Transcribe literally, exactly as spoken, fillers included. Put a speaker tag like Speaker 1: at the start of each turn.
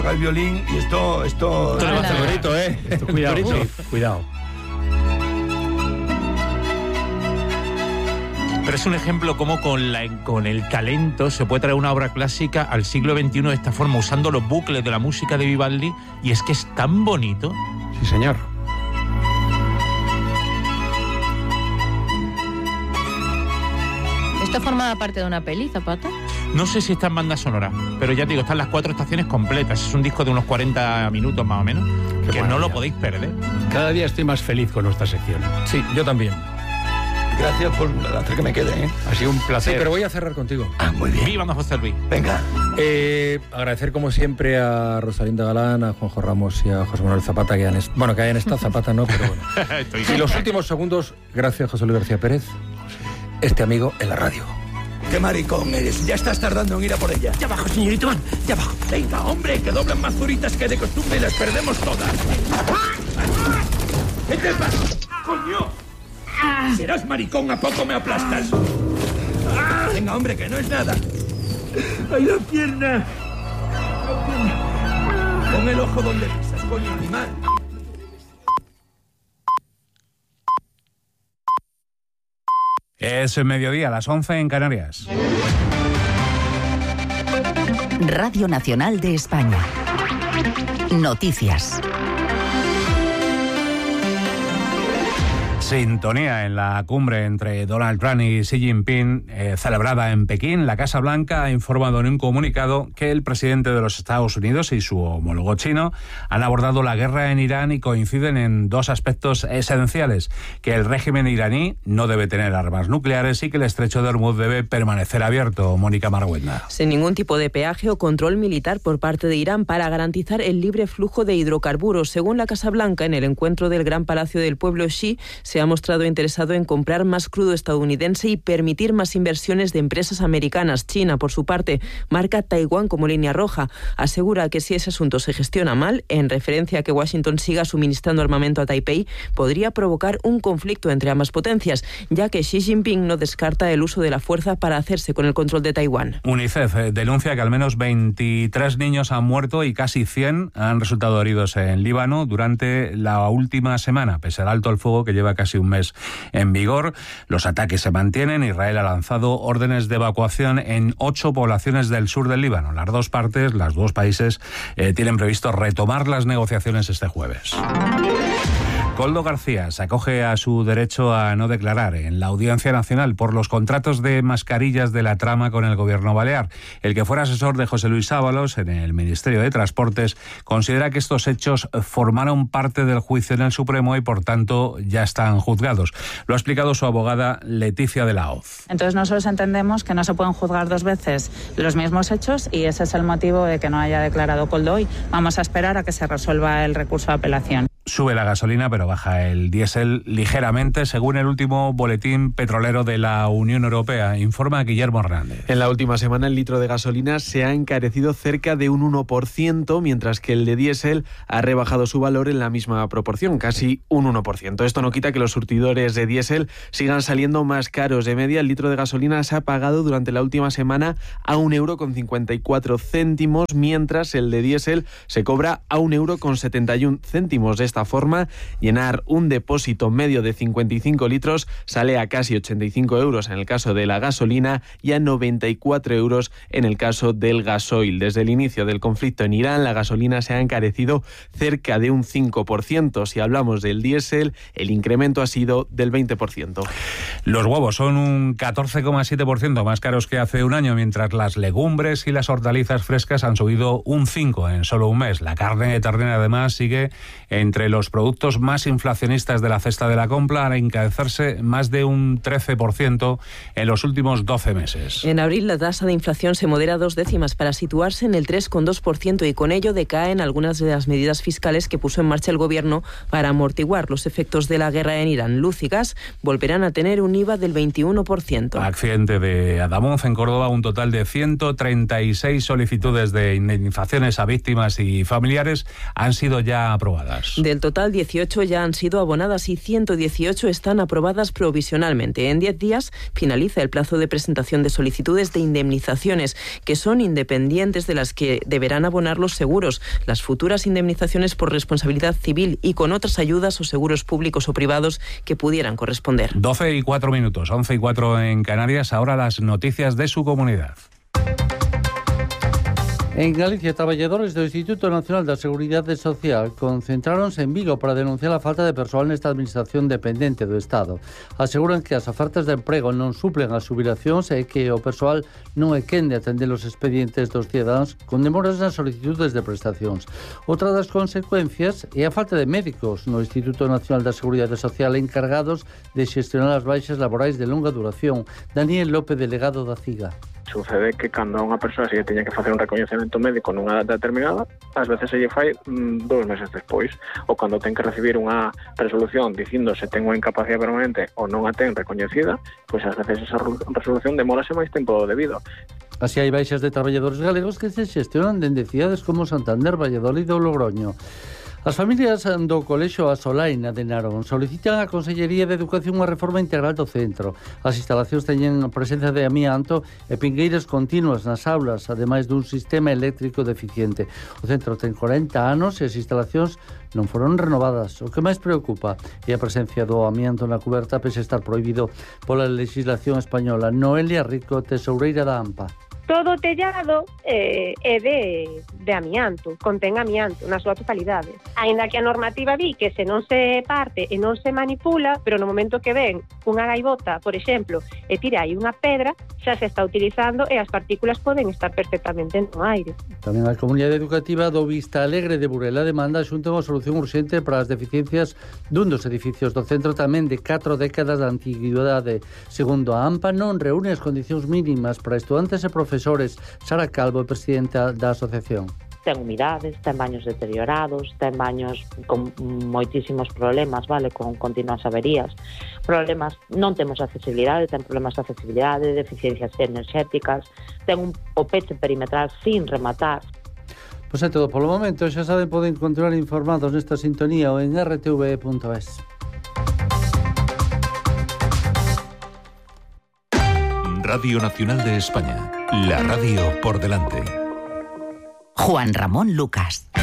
Speaker 1: el violín y esto... Esto,
Speaker 2: esto es el bonito, ¿eh?
Speaker 3: Esto, cuidado, sí, cuidado.
Speaker 2: Pero es un ejemplo cómo con, la, con el talento se puede traer una obra clásica al siglo veintiuno de esta forma, usando los bucles de la música de Vivaldi, y es que es tan bonito.
Speaker 3: Sí, señor.
Speaker 4: ¿Esto formaba parte de una peli, Zapata?
Speaker 2: No sé si está en banda sonora, pero ya te digo, están las cuatro estaciones completas. Es un disco de unos cuarenta minutos más o menos, Qué que maravilla. No lo podéis perder.
Speaker 3: Cada día estoy más feliz con nuestra sección.
Speaker 1: Sí, yo también. Gracias por hacer que me quede, ¿eh?
Speaker 3: Ha sido un placer.
Speaker 5: Sí, pero voy a cerrar contigo.
Speaker 1: Ah, muy bien.
Speaker 2: Viva José Luis.
Speaker 1: Venga.
Speaker 5: Eh, agradecer como siempre a Rosalinda Galán, a Juanjo Ramos y a José Manuel Zapata, que han est- bueno, que hayan estado, Zapata no, pero bueno. Y los últimos segundos, gracias José Luis García Pérez, este amigo en la radio.
Speaker 1: ¡Qué maricón eres! Ya estás tardando en ir a por ella.
Speaker 6: Ya abajo, señorito Van, ya abajo.
Speaker 1: Venga, hombre, que doblan más zuritas que de costumbre y las perdemos todas. ¿Qué te pasa? ¡Coño! Serás maricón, ¿a poco me aplastas? Venga, hombre, que no es nada.
Speaker 6: ¡Ay, la pierna!
Speaker 1: Pon el ojo donde pisas, coño, animal.
Speaker 3: Es mediodía, a las once en Canarias.
Speaker 7: Radio Nacional de España. Noticias.
Speaker 3: Sintonía en la cumbre entre Donald Trump y Xi Jinping, eh, celebrada en Pekín. La Casa Blanca ha informado en un comunicado que el presidente de los Estados Unidos y su homólogo chino han abordado la guerra en Irán y coinciden en dos aspectos esenciales: que el régimen iraní no debe tener armas nucleares y que el estrecho de Hormuz debe permanecer abierto. Mónica Marguenda.
Speaker 8: Sin ningún tipo de peaje o control militar por parte de Irán para garantizar el libre flujo de hidrocarburos. Según la Casa Blanca, en el encuentro del Gran Palacio del Pueblo, Xi se ha mostrado interesado en comprar más crudo estadounidense y permitir más inversiones de empresas americanas. China, por su parte, marca Taiwán como línea roja. Asegura que si ese asunto se gestiona mal, en referencia a que Washington siga suministrando armamento a Taipei, podría provocar un conflicto entre ambas potencias, ya que Xi Jinping no descarta el uso de la fuerza para hacerse con el control de Taiwán.
Speaker 3: UNICEF denuncia que al menos veintitrés niños han muerto y casi cien han resultado heridos en Líbano durante la última semana, pese al alto al fuego que lleva casi un mes en vigor. Los ataques se mantienen. Israel ha lanzado órdenes de evacuación en ocho poblaciones del sur del Líbano. Las dos partes, los dos países, eh, tienen previsto retomar las negociaciones este jueves. Koldo García se acoge a su derecho a no declarar en la Audiencia Nacional por los contratos de mascarillas de la trama con el gobierno balear. El que fuera asesor de José Luis Ábalos en el Ministerio de Transportes considera que estos hechos formaron parte del juicio en el Supremo y por tanto ya están juzgados. Lo ha explicado su abogada Leticia de la Hoz.
Speaker 9: Entonces nosotros entendemos que no se pueden juzgar dos veces los mismos hechos y ese es el motivo de que no haya declarado Koldo hoy. Vamos a esperar a que se resuelva el recurso de apelación.
Speaker 3: Sube la gasolina, pero baja el diésel ligeramente, según el último boletín petrolero de la Unión Europea, informa Guillermo Hernández.
Speaker 10: En la última semana el litro de gasolina se ha encarecido cerca de un uno por ciento, mientras que el de diésel ha rebajado su valor en la misma proporción, casi un uno por ciento. Esto no quita que los surtidores de diésel sigan saliendo más caros. De media, el litro de gasolina se ha pagado durante la última semana a un euro con cincuenta y cuatro céntimos, mientras el de diésel se cobra a un euro con setenta y un céntimos. De esta forma, llenar un depósito medio de cincuenta y cinco litros sale a casi ochenta y cinco euros en el caso de la gasolina y a noventa y cuatro euros en el caso del gasoil. Desde el inicio del conflicto en Irán, la gasolina se ha encarecido cerca de un cinco por ciento. Si hablamos del diésel, el incremento ha sido del veinte por ciento.
Speaker 3: Los huevos son un catorce coma siete por ciento más caros que hace un año, mientras las legumbres y las hortalizas frescas han subido un cinco por ciento en solo un mes. La carne de ternera, además, sigue entre los productos más inflacionistas de la cesta de la compra, a encarecerse más de un trece por ciento en los últimos doce meses.
Speaker 8: En abril la tasa de inflación se modera dos décimas para situarse en el tres coma dos por ciento y con ello decaen algunas de las medidas fiscales que puso en marcha el gobierno para amortiguar los efectos de la guerra en Irán. Luz y gas volverán a tener un I V A del veintiuno por ciento.
Speaker 3: Accidente de Adamuz en Córdoba, un total de ciento treinta y seis solicitudes de indemnizaciones a víctimas y familiares han sido ya aprobadas.
Speaker 8: De Del total, dieciocho ya han sido abonadas y ciento dieciocho están aprobadas provisionalmente. En diez días finaliza el plazo de presentación de solicitudes de indemnizaciones, que son independientes de las que deberán abonar los seguros, las futuras indemnizaciones por responsabilidad civil y con otras ayudas o seguros públicos o privados que pudieran corresponder.
Speaker 3: doce y cuatro minutos, once y cuatro en Canarias. Ahora las noticias de su comunidad.
Speaker 11: En Galicia, traballadores do Instituto Nacional da Seguridade Social concentráronse en Vigo para denunciar a falta de persoal nesta administración dependente do Estado. Aseguran que as ofertas de emprego non suplen as xubilacións e que o persoal non é quen de atender os expedientes dos cidadáns con demoras nas solicitudes de prestacións. Outra das consecuencias é a falta de médicos no Instituto Nacional da Seguridade Social encargados de xestionar as baixas laborais de longa duración. Daniel López, delegado da CIGA.
Speaker 12: Sucede que cando a unha persoa se lle teña que facer un recoñecemento médico nunha data determinada, ás veces se lle fai mm, dous meses despois, ou cando ten que recibir unha resolución dicindo se ten unha incapacidade permanente ou non a ten recoñecida, pois ás veces esa resolución demórase máis tempo do debido.
Speaker 11: Así hai baixas de traballadores galegos que se xestionan dende cidades como Santander, Valladolid ou Logroño. As familias do Colexio A Solaina de Narón solicitan á Consellería de Educación unha reforma integral do centro. As instalacións teñen presencia de amianto e pingueiras continuas nas aulas, ademais dun sistema eléctrico deficiente. O centro ten corenta anos e as instalacións non foron renovadas. O que máis preocupa é a presencia do amianto na cuberta, pese a estar prohibido pola legislación española. Noelia Rico, tesoureira da AMPA.
Speaker 13: Todo o tellado eh, é de, de amianto, contén amianto na súa totalidade. Aínda que a normativa di que se non se parte e non se manipula, pero no momento que ven unha gaivota, por exemplo, e tira aí unha pedra, xa se está utilizando e as partículas poden estar perfectamente no aire.
Speaker 11: Tamén a comunidade educativa do Vista Alegre de Burela demanda xunto unha solución urxente para as deficiencias dun dos edificios do centro, tamén de catro décadas de antigüidade. Segundo a AMPA, non reúne as condicións mínimas para estudantes e profesores. Sara Calvo, presidenta da asociación.
Speaker 14: Ten humidades, ten baños deteriorados, ten baños con moitísimos problemas, vale, con continuas averías. Problemas, non temos accesibilidade, ten problemas de accesibilidade, deficiencias enerxéticas, ten un, o peche perimetral sin rematar.
Speaker 11: Pois é todo polo momento, xa saben, poden continuar informados nesta sintonía ou en r t v punto es.
Speaker 15: Radio Nacional de España, la radio por delante.
Speaker 7: Juan Ramón Lucas.